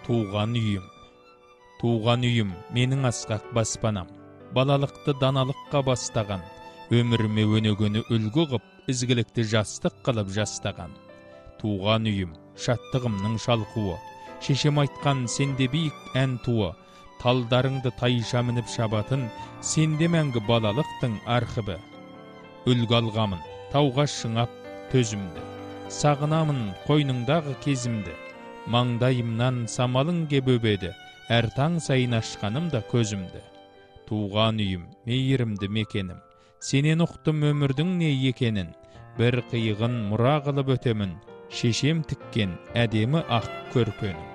Туған үйім. Туған үйім менің асқақ баспанам. Балалықты даналыққа бастаған, өміріме өнегені үлгі қып, ізгілікті жастық қылып жастаған. Туған үйім, шаттығымның шалқуы, шешем айтқан сенде биік ән туы, талдарыңды тайша мініп шабатын, сенде мәңгі балалықтың архыбы. Үлгі алғамын, тауға шыңап төзімді, сағынамын қойныңдағы кезімді, маңдайымнан самалың кеп өбеді, әр таң сайын ашқанымда көзімді. Туған үйім, мейірімді мекенім, сенен ұқтым өмірдің не екенін, бір қиығын мұра қылып өтемін, шешем тіккен әдемі ақ көрпенім.